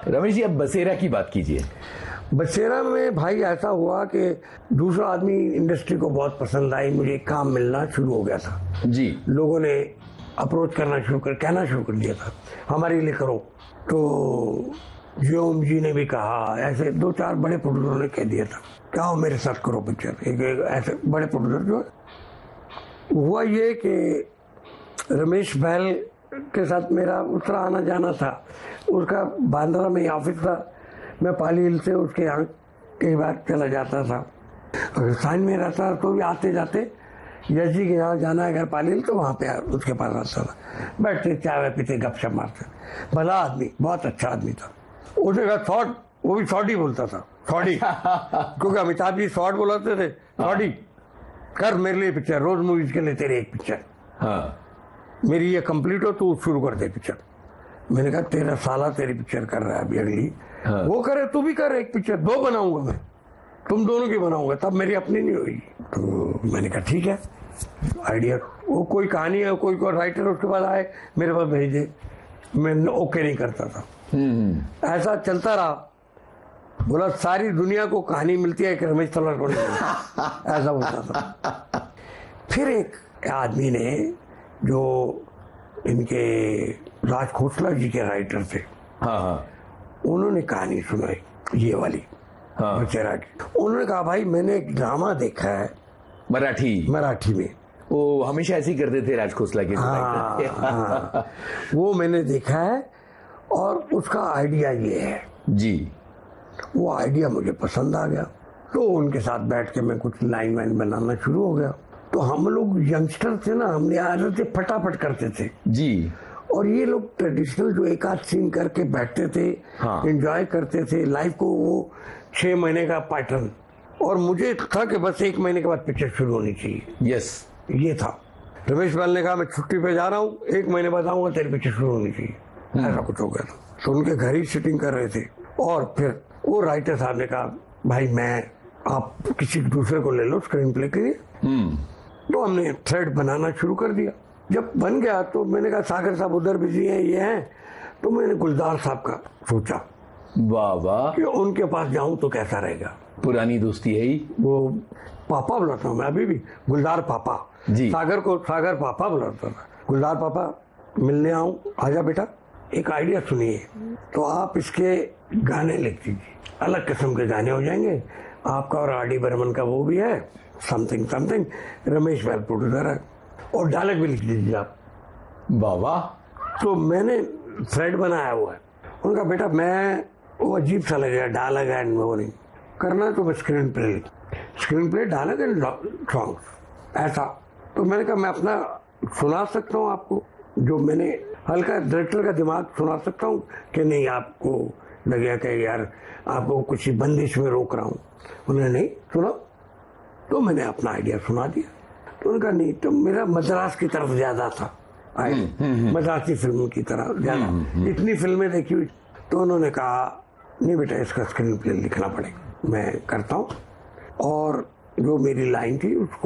रमेश जी, अब बसेरा की बात कीजिए। बसेरा में भाई ऐसा हुआ कि दूसरा आदमी इंडस्ट्री को बहुत पसंद आई, मुझे काम मिलना शुरू हो गया था जी। लोगों ने अप्रोच करना कहना शुरू कर दिया था, हमारे लिए करो। तो जियोम जी ने भी कहा, ऐसे 2-4 बड़े प्रोड्यूसरों ने कह दिया था क्या हो मेरे साथ करो पिक्चर। एक ऐसे बड़े प्रोड्यूसर जो हुआ ये कि रमेश बहल के साथ मेरा उत्तरा आना जाना था। उसका बांद्रा में ऑफिस था, मैं पाली हिल से उसके यहाँ कई बार चला जाता था। अगर साइन में रहता तो भी आते जाते यश जी के यहाँ जाना है अगर पाली हिल तो वहाँ पे उसके पास आता था, बैठते चाय पीते गपशप मारते। भला आदमी, बहुत अच्छा आदमी था। उसने कहा शॉर्ट, वो भी शॉर्ट ही बोलता था, शॉर्ट ही क्योंकि अमिताभ जी शॉर्ट बोलाते थे। शॉर्ट ही कर मेरे लिए पिक्चर, रोज मूवीज के लिए तेरी एक पिक्चर। हाँ। मेरी ये कंप्लीट हो तो शुरू कर दे पिक्चर। मैंने कहा तेरा साला तेरी पिक्चर कर रहा है अभी अगली। हाँ। वो करे तू भी कर एक पिक्चर, 2 बनाऊंगा मैं, तुम दोनों की बनाऊंगा, तब मेरी अपनी नहीं होगी। तो मैंने कहा ठीक है, आइडिया वो कोई कहानी है, कोई राइटर उसके बाद आए मेरे पास भेज दे, मैं ओके नहीं करता था। ऐसा चलता रहा। बोला सारी दुनिया को कहानी मिलती है कि रमेश तलवार को नहीं। ऐसा होता था। फिर एक आदमी ने जो इनके राज खोसला जी के राइटर थे, हाँ हाँ, उन्होंने कहानी सुनाई ये वाली, हाँ, बचेरा की। उन्होंने कहा भाई मैंने एक ड्रामा देखा है मराठी में, वो हमेशा ऐसे ही करते थे राज खोसला के। हाँ, वो मैंने देखा है और उसका आइडिया ये है जी। वो आइडिया मुझे पसंद आ गया, तो उनके साथ बैठ के मैं कुछ लाइन वाइन बनाना शुरू हो गया। तो हम लोग यंगस्टर थे ना, हमने आदत फटाफट करते थे जी। और ये लोग ट्रेडिशनल जो एक आध सीन करके बैठते थे, हाँ, एंजॉय करते थे लाइफ को। वो 6 महीने का पैटर्न, और मुझे था कि बस 1 महीने के बाद पिक्चर शुरू होनी चाहिए। यस, ये था। रमेश बहल ने कहा मैं छुट्टी पे जा रहा हूँ, 1 महीने बाद आऊंगा, तेरी पिक्चर शुरू होनी चाहिए। ऐसा कुछ हो गया था। तो उनके घर ही शूटिंग कर रहे थे और फिर वो राइटर साहब ने कहा भाई आप किसी दूसरे को ले लो स्क्रीन प्ले के लिए। तो हमने थ्रेड बनाना शुरू कर दिया। जब बन गया तो मैंने कहा सागर साहब उधर बिजी हैं, ये हैं, तो मैंने गुलजार साहब का सोचा। वाह वाह, कि उनके पास जाऊं तो कैसा रहेगा, पुरानी दोस्ती है ही। वो पापा बुलाता हूँ मैं अभी भी, गुलजार पापा जी। सागर को सागर पापा बुलाता था। गुलजार पापा मिलने आऊं, आजा बेटा, एक आइडिया सुनिए, तो आप इसके गाने लिख दीजिए, अलग किस्म के गाने हो जाएंगे आपका और आर डी बर्मन का वो भी है, समथिंग समथिंग, रमेश बहल प्रोड्यूसर है, और डायलॉग भी लिख दीजिए आप। बाबा, तो मैंने थ्रेड बनाया हुआ है। उनका बेटा मैं वो अजीब सा लगेगा, डायलॉग एंड वो नहीं करना, तो मैं screen play dialogue and songs ऐसा। तो मैंने कहा मैं अपना सुना सकता हूँ आपको, जो मैंने हल्का डायरेक्टर का दिमाग सुना सकता हूँ कि नहीं आपको लगेगा कि यार आपको कुछ बंदिश में रोक रहा हूँ। उन्होंने नहीं सुना, तो मैंने अपना आइडिया सुना दिया। तो उनका नहीं, तो मेरा मद्रास की तरफ ज्यादा था, मद्रासी फिल्म की तरह ज्यादा, इतनी फिल्में देखी हुई। तो उन्होंने कहा नहीं बेटा इसका स्क्रीन प्ले लिखना पड़ेगा, मैं करता हूँ। और जो मेरी लाइन थी उसको